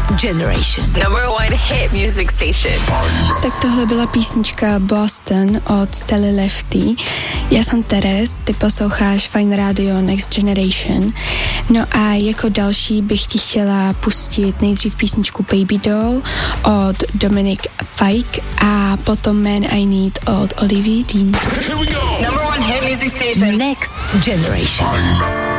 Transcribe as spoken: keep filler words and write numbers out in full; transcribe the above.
Generation. Number one hit music station. Tak tohle byla písnička Boston od Stely Lefty. Já jsem Teres, ty posloucháš Fine Radio Next Generation. No a jako další bych ti chtěla pustit nejdřív písničku Baby Doll od Dominic Fike a potom Man I Need od Olivia Dean. Number one hit music station. Next Generation.